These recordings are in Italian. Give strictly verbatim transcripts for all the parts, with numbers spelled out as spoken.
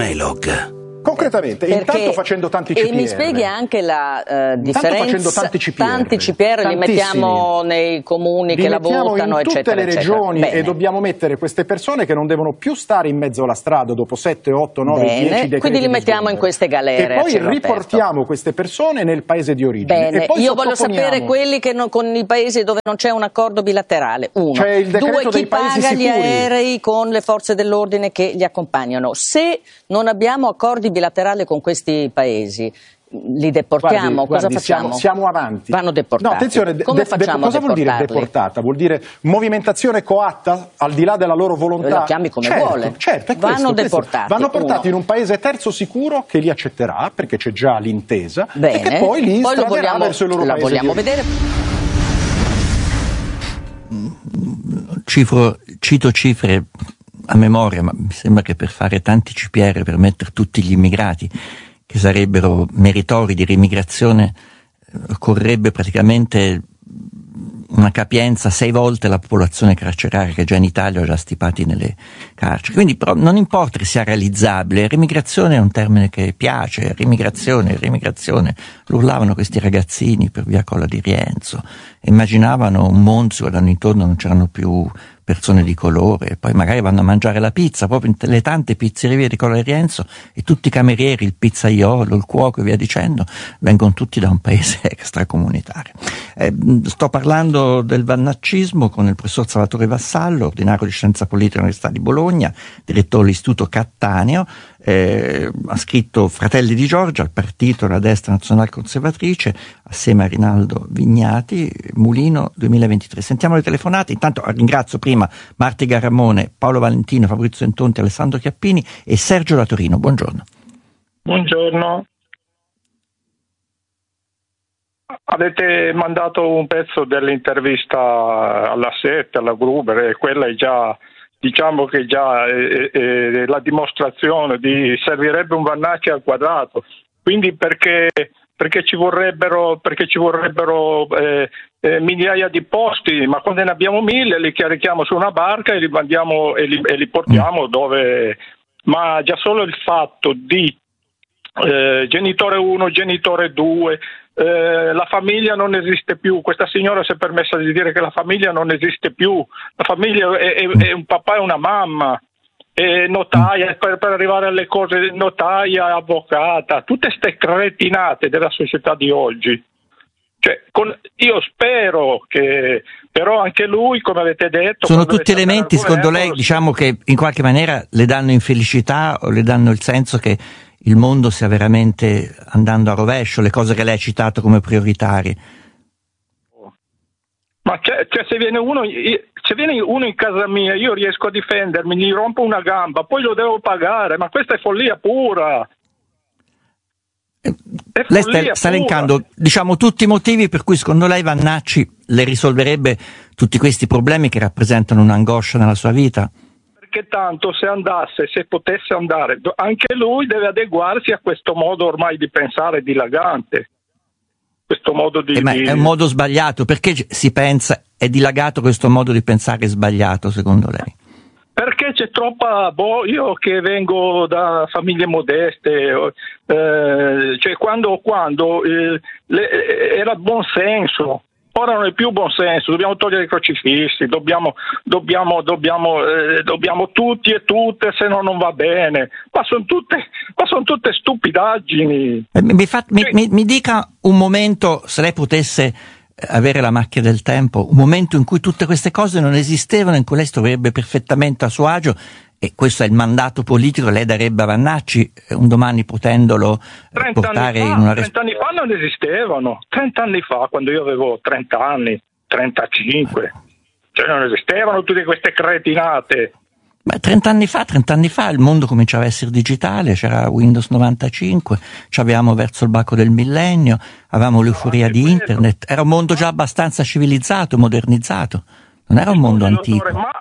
Mailog. Concretamente, Perché, intanto facendo tanti C P R. E mi spieghi anche la uh, differenza. Facendo tanti C P R. Tanti C P R li mettiamo nei comuni li che la votano, in tutte eccetera, le regioni eccetera. E dobbiamo mettere queste persone che non devono più stare in mezzo alla strada dopo sette, otto, nove, dieci decreti. Quindi li mettiamo in queste galere. E poi riportiamo queste persone nel paese di origine. Bene, e poi io voglio sapere quelli che non, con i paesi dove non c'è un accordo bilaterale. Uno. C'è il decreto Due, chi dei paesi paga sicuri. Gli aerei con le forze dell'ordine che li accompagnano. Se non abbiamo accordi bilaterali con questi paesi, li deportiamo? Guardi, cosa guardi, facciamo? Siamo, siamo avanti. Vanno deportati. No, attenzione, de- come de- facciamo cosa a vuol dire deportata? Vuol dire movimentazione coatta al di là della loro volontà? Lo chiami come certo, vuole. Certo, è Vanno questo, deportati. Vanno portati uno. in un paese terzo sicuro che li accetterà perché c'è già l'intesa. Bene. E che poi li poi lo straderà vogliamo, verso il loro la paese. vogliamo vedere? Cifro, cito cifre a memoria, ma mi sembra che per fare tanti C P R, per mettere tutti gli immigrati che sarebbero meritori di riemigrazione, occorrerebbe praticamente una capienza sei volte la popolazione carceraria che già in Italia ho già stipati nelle carceri. Quindi però non importa che sia realizzabile, remigrazione è un termine che piace, remigrazione, remigrazione, lo urlavano questi ragazzini per via Colla di Rienzo, immaginavano un mondo, si guardano intorno, non c'erano più persone di colore, poi magari vanno a mangiare la pizza, proprio in le tante pizzerie di Colla di Rienzo, e tutti i camerieri, il pizzaiolo, il cuoco e via dicendo, vengono tutti da un paese extracomunitario. Eh, sto parlando del vannaccismo con il professor Salvatore Vassallo, ordinario di Scienza Politica all'Università di Bologna, direttore dell'Istituto Cattaneo, eh, ha scritto Fratelli di Giorgia, il partito della destra nazionale conservatrice, assieme a Rinaldo Vignati, Mulino duemilaventitré. Sentiamo le telefonate. Intanto ringrazio prima Marti Garamone, Paolo Valentino, Fabrizio Entonti, Alessandro Chiappini e Sergio da Torino. Buongiorno. Buongiorno. Avete mandato un pezzo dell'intervista alla Sette, alla Gruber, e quella è già, diciamo che già è, è la dimostrazione di servirebbe un Vannacci al quadrato. Quindi perché, perché ci vorrebbero, perché ci vorrebbero eh, eh, migliaia di posti, ma quando ne abbiamo mille li carichiamo su una barca e li mandiamo e li, e li portiamo dove. Ma già solo il fatto di eh, genitore uno, genitore due, Eh, la famiglia non esiste più. Questa signora si è permessa di dire che la famiglia non esiste più. La famiglia è, è, è un papà e una mamma, è notaia per, per arrivare alle cose, notaia, avvocata, tutte ste cretinate della società di oggi. Cioè, con, io spero che però anche lui, come avete detto, sono tutti elementi, secondo lei, diciamo, che in qualche maniera le danno infelicità o le danno il senso che il mondo stia veramente andando a rovescio, le cose che lei ha citato come prioritarie. Ma cioè, cioè se viene uno se viene uno in casa mia, io riesco a difendermi, gli rompo una gamba, poi lo devo pagare, ma questa è follia pura. È lei sta, sta elencando, diciamo, tutti i motivi per cui secondo lei Vannacci le risolverebbe tutti questi problemi che rappresentano un'angoscia nella sua vita? Perché tanto se andasse, se potesse andare, anche lui deve adeguarsi a questo modo ormai di pensare dilagante. Questo modo di, eh, ma di... è un modo sbagliato. Perché si pensa è dilagato questo modo di pensare sbagliato, secondo lei? Perché c'è troppa, boh, io che vengo da famiglie modeste, eh, cioè quando, quando eh, le, era buon senso. Ora non è più buon senso, dobbiamo togliere i crocifissi, dobbiamo, dobbiamo, dobbiamo, eh, dobbiamo tutti e tutte, se no non va bene. Ma sono tutte, ma sono tutte stupidaggini. Eh, mi, fa, mi, Cioè, mi, mi dica un momento, se lei potesse avere la macchia del tempo, un momento in cui tutte queste cose non esistevano, in cui lei si troverebbe perfettamente a suo agio, e questo è il mandato politico che lei darebbe a Vannacci, un domani potendolo portare fa, in una trenta anni fa non esistevano, trenta anni fa, quando io avevo trenta anni, trentacinque, cioè non esistevano tutte queste cretinate. Beh, trenta anni fa, trenta anni fa il mondo cominciava a essere digitale, c'era Windows novantacinque, ci avevamo verso il bacco del millennio, avevamo l'euforia di quello. internet, era un mondo già abbastanza civilizzato e modernizzato, non era un mondo Scusi, antico. dottore, ma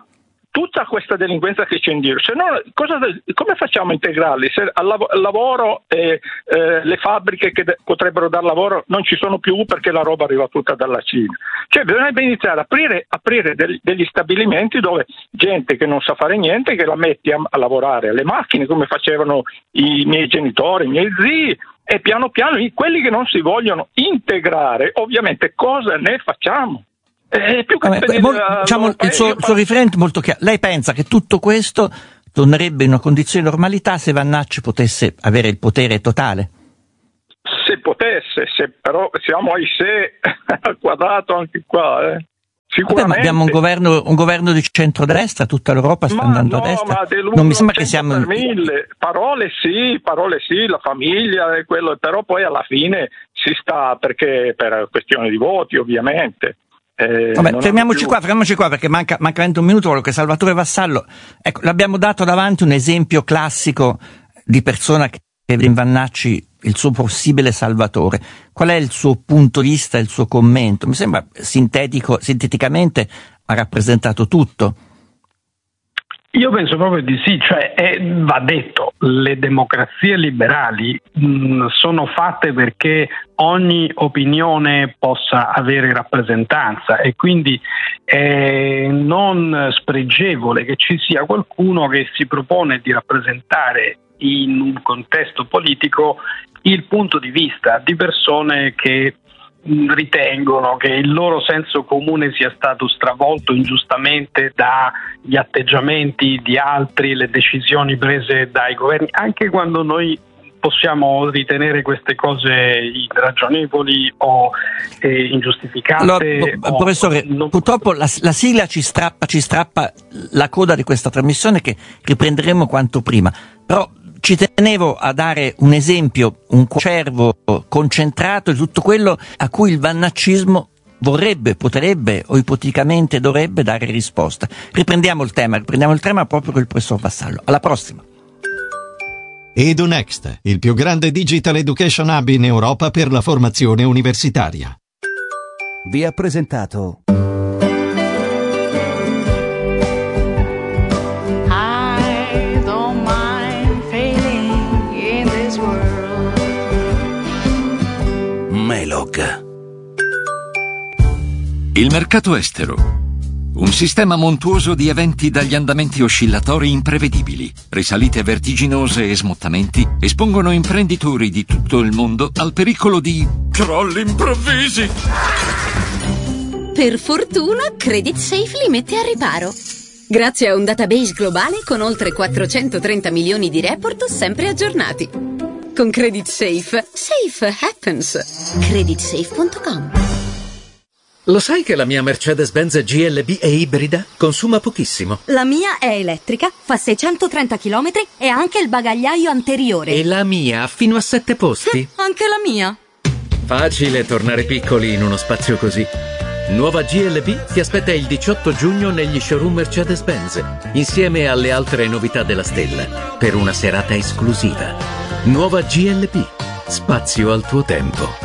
tutta questa delinquenza che c'è in giro, se no, cosa, come facciamo a integrarli? Se al, lav- al lavoro eh, eh, le fabbriche che de- potrebbero dar lavoro non ci sono più perché la roba arriva tutta dalla Cina. Cioè bisognerebbe iniziare a aprire, aprire del- degli stabilimenti dove gente che non sa fare niente, che la metti a, a lavorare alle macchine come facevano i miei genitori, i miei zii, e piano piano quelli che non si vogliono integrare, ovviamente cosa ne facciamo? È più che Vabbè, pedire, mol, diciamo, il suo, il suo riferimento è molto chiaro. Lei pensa che tutto questo tornerebbe in una condizione di normalità se Vannacci potesse avere il potere totale? Se potesse, se però siamo ai se al quadrato anche qua, eh. Sicuramente. Vabbè, ma abbiamo un governo, un governo di centrodestra, tutta l'Europa sta ma andando no, a destra. Ma non mi sembra che siamo per mille. Parole sì, parole sì, la famiglia e quello, però poi alla fine si sta, perché per questione di voti ovviamente. Eh, Vabbè, fermiamoci qua, fermiamoci qua perché manca, manca un minuto. Voglio che Salvatore Vassallo, ecco, l'abbiamo dato davanti un esempio classico di persona che vede in Vannacci il suo possibile salvatore. Qual è il suo punto di vista, il suo commento? Mi sembra sintetico, sinteticamente ha rappresentato tutto. Io penso proprio di sì, cioè è, va detto, le democrazie liberali mh, sono fatte perché ogni opinione possa avere rappresentanza e quindi è non spregevole che ci sia qualcuno che si propone di rappresentare in un contesto politico il punto di vista di persone che ritengono che il loro senso comune sia stato stravolto ingiustamente dagli atteggiamenti di altri, le decisioni prese dai governi, anche quando noi possiamo ritenere queste cose irragionevoli o eh, ingiustificate. Allora, o, professore, non... purtroppo la, la sigla ci strappa, ci strappa la coda di questa trasmissione che riprenderemo quanto prima, però ci tenevo a dare un esempio, un coacervo concentrato di tutto quello a cui il vannaccismo vorrebbe, potrebbe o ipoteticamente dovrebbe dare risposta. Riprendiamo il tema, riprendiamo il tema proprio con il professor Vassallo. Alla prossima. EduNext, il più grande digital education hub in Europa per la formazione universitaria. Vi ha presentato Melog. Il mercato estero. Un sistema montuoso di eventi dagli andamenti oscillatori imprevedibili, risalite vertiginose e smottamenti espongono imprenditori di tutto il mondo al pericolo di crolli improvvisi. Per fortuna, Credit Safe li mette a riparo. Grazie a un database globale con oltre quattrocentotrenta milioni di report sempre aggiornati. Con Credit Safe, safe happens. credit safe punto com. Lo sai che la mia Mercedes-Benz G L B è ibrida? Consuma pochissimo. La mia è elettrica, fa seicentotrenta chilometri e ha anche il bagagliaio anteriore. E la mia ha fino a sette posti. Anche la mia. Facile tornare piccoli in uno spazio così. Nuova G L B ti aspetta il diciotto giugno negli showroom Mercedes-Benz, insieme alle altre novità della stella, per una serata esclusiva. Nuova G L B. Spazio al tuo tempo.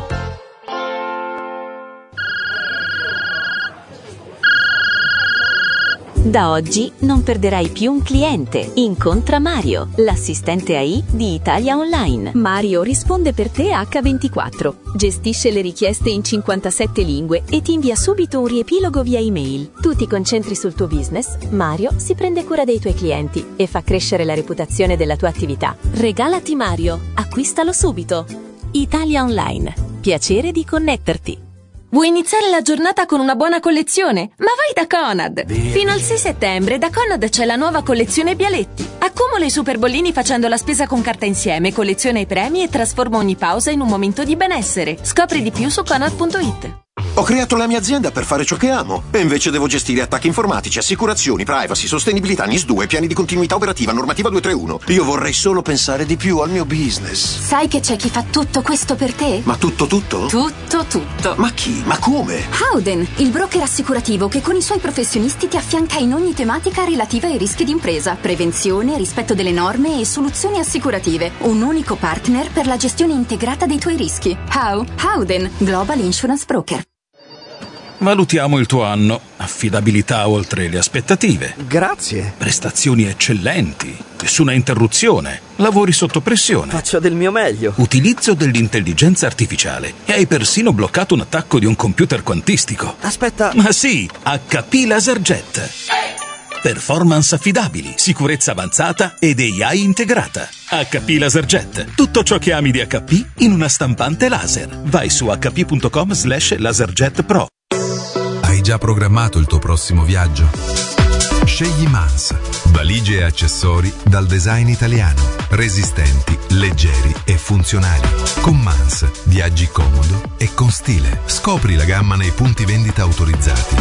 Da oggi non perderai più un cliente. Incontra Mario, l'assistente A I di Italia Online. Mario risponde per te acca ventiquattro, gestisce le richieste in cinquantasette lingue e ti invia subito un riepilogo via email. Tu ti concentri sul tuo business, Mario si prende cura dei tuoi clienti e fa crescere la reputazione della tua attività. Regalati Mario, acquistalo subito. Italia Online, piacere di connetterti. Vuoi iniziare la giornata con una buona collezione? Ma vai da Conad! Fino al sei settembre da Conad c'è la nuova collezione Bialetti. Accumula i super bollini facendo la spesa con carta insieme, colleziona i premi e trasforma ogni pausa in un momento di benessere. Scopri di più su conad punto it. Ho creato la mia azienda per fare ciò che amo e invece devo gestire attacchi informatici, assicurazioni, privacy, sostenibilità, N I S due, piani di continuità operativa, normativa duecentotrentuno. Io vorrei solo pensare di più al mio business. Sai che c'è chi fa tutto questo per te? Ma tutto tutto? Tutto tutto. Ma chi? Ma come? Howden, il broker assicurativo che con i suoi professionisti ti affianca in ogni tematica relativa ai rischi d'impresa, prevenzione, rispetto delle norme e soluzioni assicurative. Un unico partner per la gestione integrata dei tuoi rischi. How? Howden, Global Insurance Broker. Valutiamo il tuo anno. Affidabilità oltre le aspettative. Grazie. Prestazioni eccellenti. Nessuna interruzione. Lavori sotto pressione. Faccio del mio meglio. Utilizzo dell'intelligenza artificiale. E hai persino bloccato un attacco di un computer quantistico. Aspetta. Ma sì, H P LaserJet. Performance affidabili, sicurezza avanzata ed A I integrata. H P LaserJet. Tutto ciò che ami di H P in una stampante laser. Vai su h p punto com slash laserjet pro. Hai già programmato il tuo prossimo viaggio? Scegli Mans. Valigie e accessori dal design italiano. Resistenti, leggeri e funzionali. Con Mans viaggi comodo e con stile. Scopri la gamma nei punti vendita autorizzati.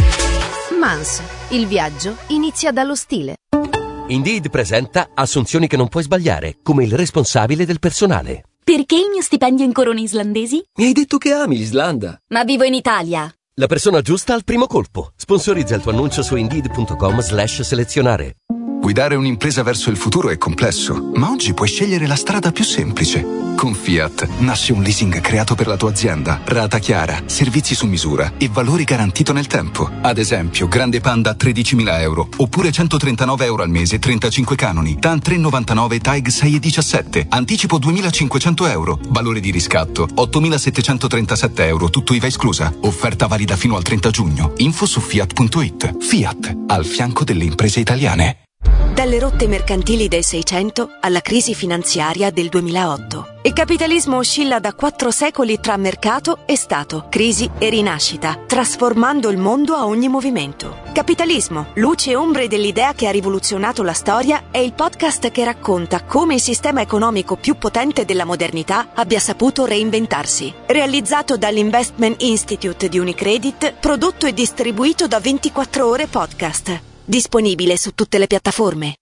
Mans. Il viaggio inizia dallo stile. Indeed presenta assunzioni che non puoi sbagliare, come il responsabile del personale. Perché il mio stipendio in corone islandesi? Mi hai detto che ami l'Islanda. Ma vivo in Italia. La persona giusta al primo colpo. Sponsorizza il tuo annuncio su indeed punto com slash selezionare. Guidare un'impresa verso il futuro è complesso, ma oggi puoi scegliere la strada più semplice. Con Fiat nasce un leasing creato per la tua azienda, rata chiara, servizi su misura e valori garantito nel tempo. Ad esempio, Grande Panda a tredicimila euro, oppure centotrentanove euro al mese, trentacinque canoni. TAN tre virgola novantanove, TAG sei virgola diciassette, anticipo duemilacinquecento euro, valore di riscatto ottomilasettecentotrentasette euro, tutto I V A esclusa. Offerta valida fino al trenta giugno. Info su fiat punto it. Fiat, al fianco delle imprese italiane. Dalle rotte mercantili del Seicento alla crisi finanziaria del duemilaotto. Il capitalismo oscilla da quattro secoli tra mercato e Stato, crisi e rinascita, trasformando il mondo a ogni movimento. Capitalismo, luce e ombre dell'idea che ha rivoluzionato la storia, è il podcast che racconta come il sistema economico più potente della modernità abbia saputo reinventarsi. Realizzato dall'Investment Institute di Unicredit, prodotto e distribuito da ventiquattro ore Podcast. Disponibile su tutte le piattaforme.